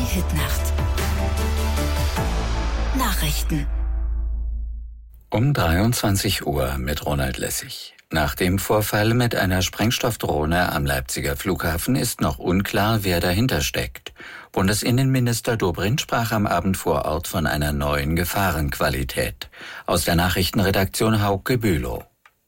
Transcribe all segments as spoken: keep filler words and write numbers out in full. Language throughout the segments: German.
Hitnacht. Nachrichten. Um dreiundzwanzig Uhr mit Ronald Lessig. Nach dem Vorfall mit einer Sprengstoffdrohne am Leipziger Flughafen ist noch unklar, wer dahinter steckt. Bundesinnenminister Dobrindt sprach am Abend vor Ort von einer neuen Gefahrenqualität. Aus der Nachrichtenredaktion Hauke Bülow.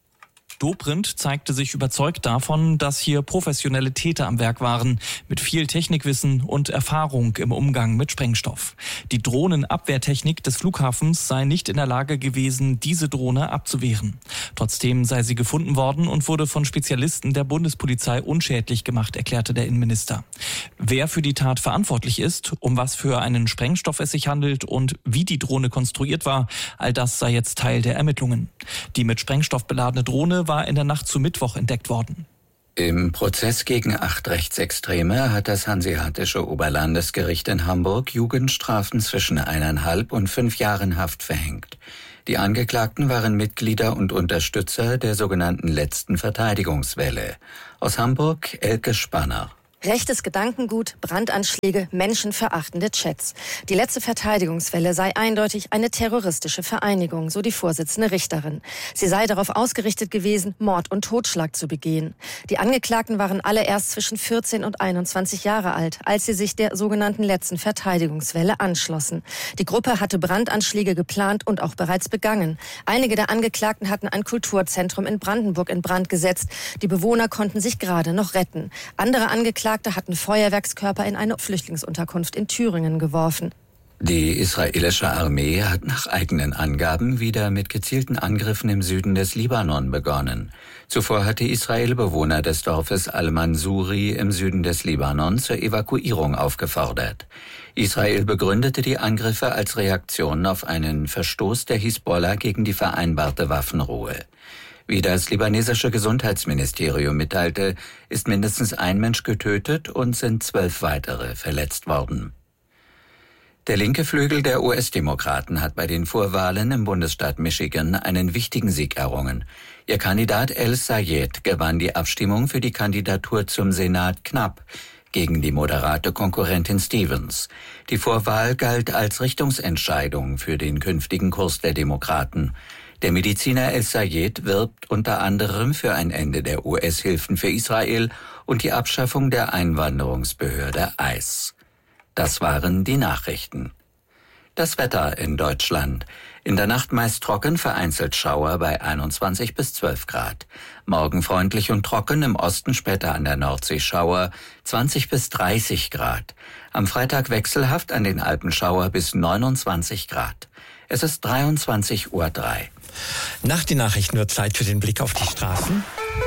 Dobrindt zeigte sich überzeugt davon, dass hier professionelle Täter am Werk waren, mit viel Technikwissen und Erfahrung im Umgang mit Sprengstoff. Die Drohnenabwehrtechnik des Flughafens sei nicht in der Lage gewesen, diese Drohne abzuwehren. Trotzdem sei sie gefunden worden und wurde von Spezialisten der Bundespolizei unschädlich gemacht, erklärte der Innenminister. Wer für die Tat verantwortlich ist, um was für einen Sprengstoff es sich handelt und wie die Drohne konstruiert war, all das sei jetzt Teil der Ermittlungen. Die mit Sprengstoff beladene Drohne war in der Nacht zu Mittwoch entdeckt worden. Im Prozess gegen acht Rechtsextreme hat das Hanseatische Oberlandesgericht in Hamburg Jugendstrafen zwischen eineinhalb und fünf Jahren Haft verhängt. Die Angeklagten waren Mitglieder und Unterstützer der sogenannten letzten Verteidigungswelle. Aus Hamburg Elke Spanner. Rechtes Gedankengut, Brandanschläge, menschenverachtende Chats. Die letzte Verteidigungswelle sei eindeutig eine terroristische Vereinigung, so die Vorsitzende Richterin. Sie sei darauf ausgerichtet gewesen, Mord und Totschlag zu begehen. Die Angeklagten waren alle erst zwischen vierzehn und einundzwanzig Jahre alt, als sie sich der sogenannten letzten Verteidigungswelle anschlossen. Die Gruppe hatte Brandanschläge geplant und auch bereits begangen. Einige der Angeklagten hatten ein Kulturzentrum in Brandenburg in Brand gesetzt. Die Bewohner konnten sich gerade noch retten. Andere Angeklagte hatten Feuerwerkskörper in eine Flüchtlingsunterkunft in Thüringen geworfen. Die israelische Armee hat nach eigenen Angaben wieder mit gezielten Angriffen im Süden des Libanon begonnen. Zuvor hatte Israel Bewohner des Dorfes Al-Mansuri im Süden des Libanon zur Evakuierung aufgefordert. Israel begründete die Angriffe als Reaktion auf einen Verstoß der Hisbollah gegen die vereinbarte Waffenruhe. Wie das libanesische Gesundheitsministerium mitteilte, ist mindestens ein Mensch getötet und sind zwölf weitere verletzt worden. Der linke Flügel der U S-Demokraten hat bei den Vorwahlen im Bundesstaat Michigan einen wichtigen Sieg errungen. Ihr Kandidat El Sayed gewann die Abstimmung für die Kandidatur zum Senat knapp gegen die moderate Konkurrentin Stevens. Die Vorwahl galt als Richtungsentscheidung für den künftigen Kurs der Demokraten. Der Mediziner El Sayed wirbt unter anderem für ein Ende der U S-Hilfen für Israel und die Abschaffung der Einwanderungsbehörde I C E. Das waren die Nachrichten. Das Wetter in Deutschland. In der Nacht meist trocken, vereinzelt Schauer bei einundzwanzig bis zwölf Grad. Morgen freundlich und trocken, im Osten später an der Nordsee Schauer, zwanzig bis dreißig Grad. Am Freitag wechselhaft, an den Alpen Schauer bis neunundzwanzig Grad. Es ist dreiundzwanzig Uhr drei. Nach den Nachrichten wird Zeit für den Blick auf die Straßen.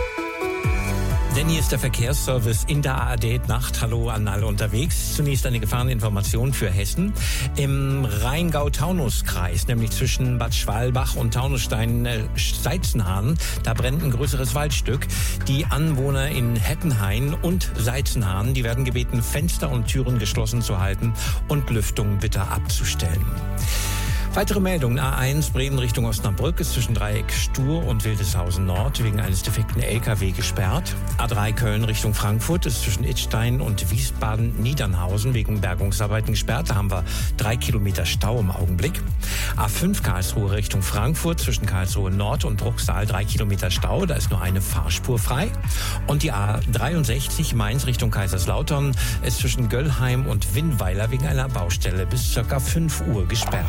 Denn hier ist der Verkehrsservice in der A R D-Nacht. Hallo an alle unterwegs. Zunächst eine Gefahreninformation für Hessen. Im Rheingau-Taunus-Kreis, nämlich zwischen Bad Schwalbach und Taunusstein-Seitzenhahn, da brennt ein größeres Waldstück. Die Anwohner in Hettenhain und Seitzenhahn, die werden gebeten, Fenster und Türen geschlossen zu halten und Lüftung bitte abzustellen. Weitere Meldungen. A eins Bremen Richtung Osnabrück ist zwischen Dreieck Stur und Wildeshausen Nord wegen eines defekten L K W gesperrt. A drei Köln Richtung Frankfurt ist zwischen Idstein und Wiesbaden-Niedernhausen wegen Bergungsarbeiten gesperrt. Da haben wir drei Kilometer Stau im Augenblick. A fünf Karlsruhe Richtung Frankfurt zwischen Karlsruhe Nord und Bruchsal drei Kilometer Stau. Da ist nur eine Fahrspur frei. Und die A dreiundsechzig Mainz Richtung Kaiserslautern ist zwischen Göllheim und Winnweiler wegen einer Baustelle bis circa fünf Uhr gesperrt.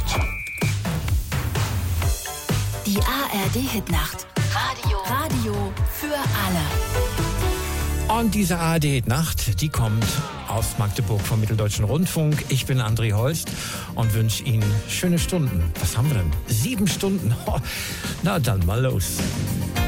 Die A R D-Hitnacht. Radio. Radio für alle. Und diese A R D-Nacht, die kommt aus Magdeburg vom Mitteldeutschen Rundfunk. Ich bin André Holst und wünsche Ihnen schöne Stunden. Was haben wir denn? Sieben Stunden? Na dann mal los.